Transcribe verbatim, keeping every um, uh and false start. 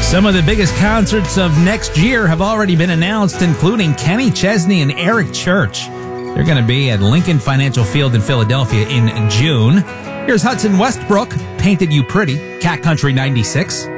Some of the biggest concerts of next year have already been announced, including Kenny Chesney and Eric Church. They're going to be at Lincoln Financial Field in Philadelphia in June. Here's Hudson Westbrook, Painted You Pretty, Cat Country ninety-six.